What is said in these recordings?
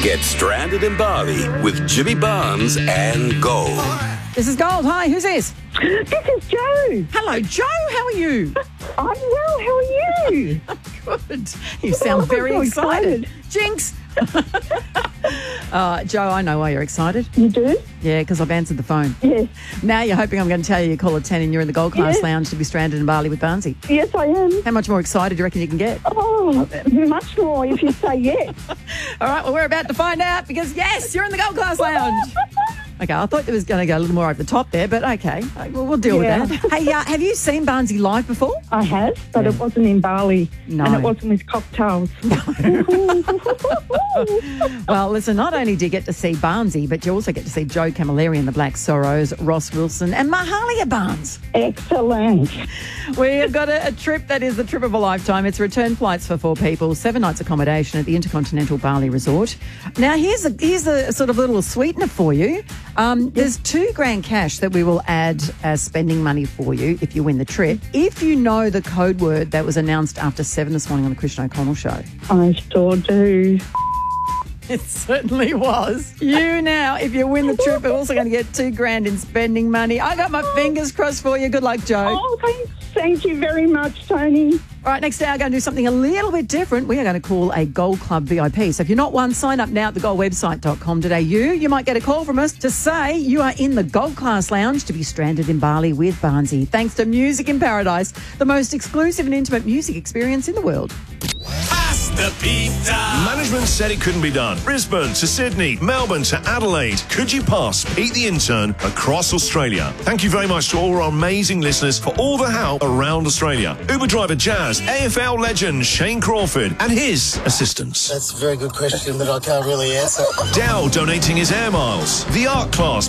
Get stranded in Bali with Jimmy Barnes and Gold. This is Gold. Hi, who's this? This is Joe. Hello, Joe. How are you? I'm well. How are you? Good. You sound very I'm so excited. Jinx. Joe, I know why you're excited. You do? Yeah, because I've answered the phone. Yes. Now you're hoping I'm going to tell you call at 10 and you're in the Gold Class Yes. Lounge to be stranded in Bali with Barnesy. Yes, I am. How much more excited do you reckon you can get? Oh, much more if you say yes. All right, well, we're about to find out because, yes, you're in the Gold Class Lounge. Okay, I thought it was going to go a little more over the top there, but okay. Well, we'll deal with that. Hey, have you seen Barnesy live before? I have, but it wasn't in Bali. No. And it wasn't with cocktails. Well, listen, not only do you get to see Barnesy, but you also get to see Joe Camilleri and the Black Sorrows, Ross Wilson and Mahalia Barnes. Excellent. We have got a trip that is the trip of a lifetime. It's return flights for 4 people, 7 nights accommodation at the Intercontinental Bali Resort. Now, here's a sort of little sweetener for you. There's $2,000 cash that we will add as spending money for you if you win the trip. If you know the code word that was announced after 7 this morning on the Christian O'Connell show. I sure do. It certainly was. You now, if you win the trip, are also going to get $2,000 in spending money. I got my fingers crossed for you. Good luck, Joe. Oh, thank you very much, Tony. All right, next hour, we're going to do something a little bit different. We are going to call a Gold Club VIP. So if you're not one, sign up now at thegoldwebsite.com.au. You might get a call from us to say you are in the Gold Class Lounge to be stranded in Bali with Barnesy. Thanks to Music in Paradise, the most exclusive and intimate music experience in the world. The pizza. Management said it couldn't be done. Brisbane to Sydney, Melbourne to Adelaide. Could you pass Pete the Intern across Australia? Thank you very much to all our amazing listeners for all the help around Australia. Uber driver Jazz, AFL legend Shane Crawford and his assistants. That's a very good question, but I can't really answer. Dow donating his air miles. The art class.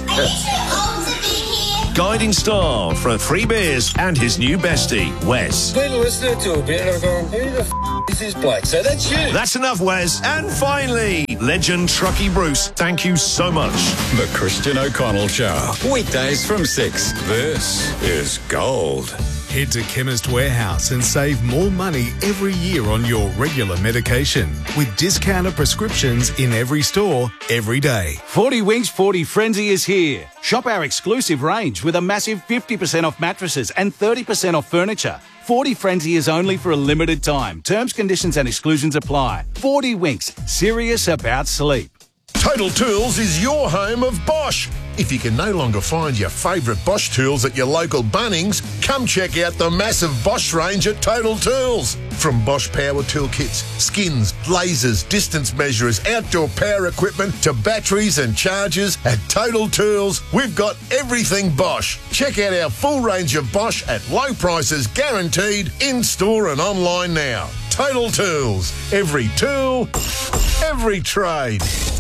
Guiding star for 3 beers and his new bestie, Wes. Been listening to a bit and I'm going, who the is this Blake? So that's you. That's enough, Wes. And finally, legend Truckee Bruce. Thank you so much. The Christian O'Connell Show. Weekdays from 6. This is Gold. Head to Chemist Warehouse and save more money every year on your regular medication with discounted prescriptions in every store, every day. 40 Winks 40 Frenzy is here. Shop our exclusive range with a massive 50% off mattresses and 30% off furniture. 40 Frenzy is only for a limited time. Terms, conditions and exclusions apply. 40 Winks, serious about sleep. Total Tools is your home of Bosch. If you can no longer find your favourite Bosch tools at your local Bunnings, come check out the massive Bosch range at Total Tools. From Bosch power tool kits, skins, lasers, distance measurers, outdoor power equipment to batteries and chargers, at Total Tools, we've got everything Bosch. Check out our full range of Bosch at low prices guaranteed in-store and online now. Total Tools. Every tool, every trade.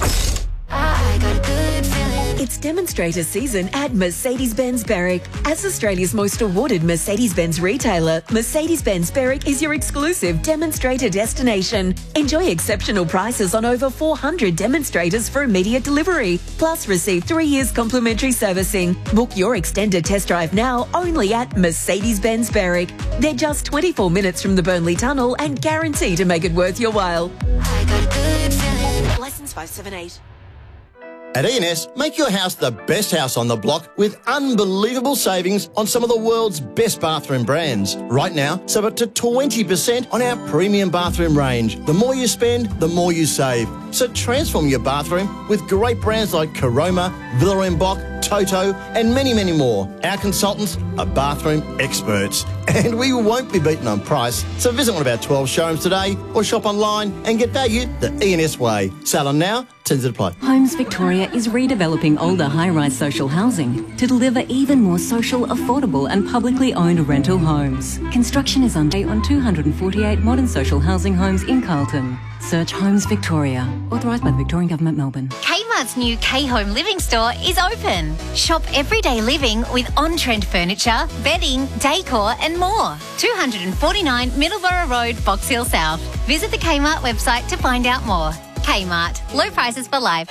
I got a good feeling. It's demonstrator season at Mercedes-Benz Berwick. As Australia's most awarded Mercedes-Benz retailer, Mercedes-Benz Berwick is your exclusive demonstrator destination. Enjoy exceptional prices on over 400 demonstrators for immediate delivery. Plus, receive 3 years complimentary servicing. Book your extended test drive now only at Mercedes-Benz Berwick. They're just 24 minutes from the Burnley Tunnel and guarantee to make it worth your while. I got a good feeling. License 578. At E&S, make your house the best house on the block with unbelievable savings on some of the world's best bathroom brands. Right now, save up to 20% on our premium bathroom range. The more you spend, the more you save. So transform your bathroom with great brands like Caroma, Villa & Boch, Toto and many, many more. Our consultants are bathroom experts and we won't be beaten on price. So visit one of our 12 showrooms today or shop online and get value the E&S way. Sale on now, tends to apply. Homes Victoria is redeveloping older high-rise social housing to deliver even more social, affordable and publicly owned rental homes. Construction is underway on 248 modern social housing homes in Carlton. Search Homes Victoria. Authorised by the Victorian Government, Melbourne. Kmart's new K-Home Living Store is open. Shop everyday living with on-trend furniture, bedding, decor and more. 249 Middleborough Road, Box Hill South. Visit the Kmart website to find out more. Kmart. Low prices for life.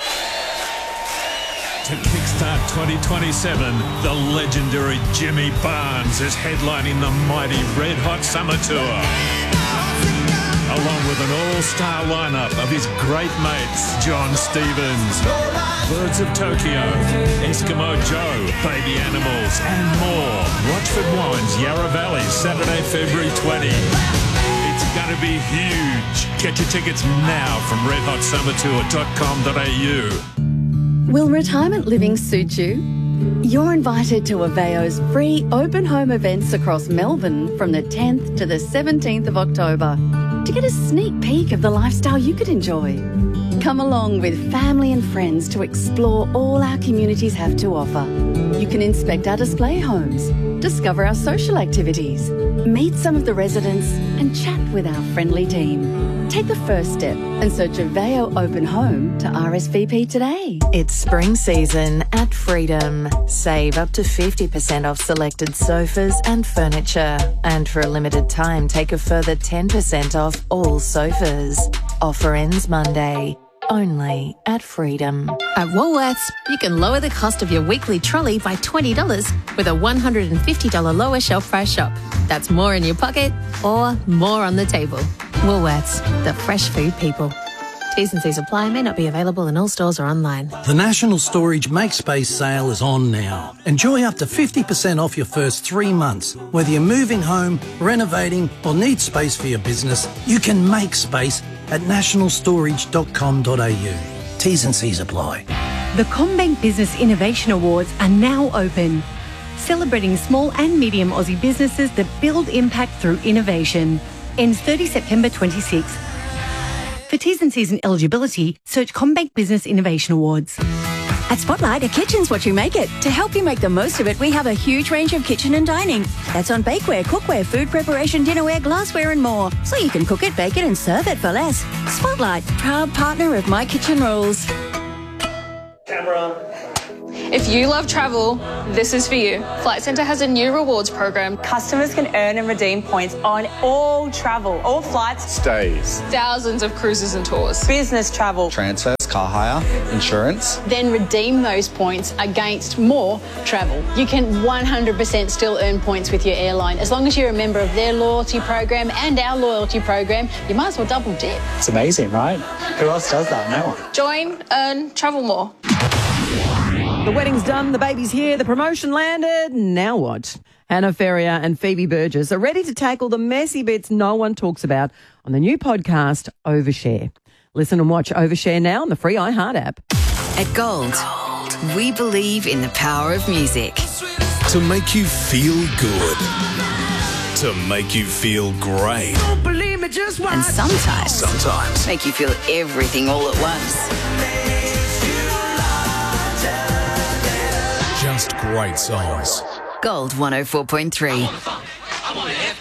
To kickstart 2027, the legendary Jimmy Barnes is headlining the mighty Red Hot Summer Tour. along with an all-star lineup of his great mates, John Stevens, Birds of Tokyo, Eskimo Joe, Baby Animals, and more. Rochford Wines, Yarra Valley, Saturday, February 20. It's going to be huge. Get your tickets now from redhotsummertour.com.au. Will retirement living suit you? You're invited to Aveo's free open home events across Melbourne from the 10th to the 17th of October to get a sneak peek of the lifestyle you could enjoy. Come along with family and friends to explore all our communities have to offer. You can inspect our display homes, discover our social activities, meet some of the residents and chat with our friendly team. Take the first step and search Aveo Open Home to RSVP today. It's spring season at Freedom. Save up to 50% off selected sofas and furniture. And for a limited time, take a further 10% off all sofas. Offer ends Monday. Only at Freedom. At Woolworths, you can lower the cost of your weekly trolley by $20 with a $150 lower shelf price shop. That's more in your pocket or more on the table. Woolworths, the fresh food people. T's and C's apply, may not be available in all stores or online. The National Storage Make Space sale is on now. Enjoy up to 50% off your first 3 months. Whether you're moving home, renovating or need space for your business, you can make space at nationalstorage.com.au. T's and C's apply. The CommBank Business Innovation Awards are now open, celebrating small and medium Aussie businesses that build impact through innovation. Ends 30 September 26. For T's and C's and eligibility, search CommBank Business Innovation Awards. At Spotlight, a kitchen's what you make it. To help you make the most of it, we have a huge range of kitchen and dining. That's on bakeware, cookware, food preparation, dinnerware, glassware and more. So you can cook it, bake it and serve it for less. Spotlight, proud partner of My Kitchen Rules. Camera. If you love travel, this is for you. Flight Centre has a new rewards program. Customers can earn and redeem points on all travel, all flights, stays, thousands of cruises and tours, business travel, transfers, car hire, insurance. Then redeem those points against more travel. You can 100% still earn points with your airline as long as you're a member of their loyalty program and our loyalty program. You might as well double dip. It's amazing, right? Who else does that? No one. Join, earn, travel more. The wedding's done, the baby's here, the promotion landed. Now what? Hannah Ferrier and Phoebe Burgess are ready to tackle the messy bits no one talks about on the new podcast, Overshare. Listen and watch Overshare now on the free iHeart app. At Gold, we believe in the power of music. To make you feel good. To make you feel great. Don't believe me, just watch. And sometimes make you feel everything all at once. Just great songs. Gold 104.3.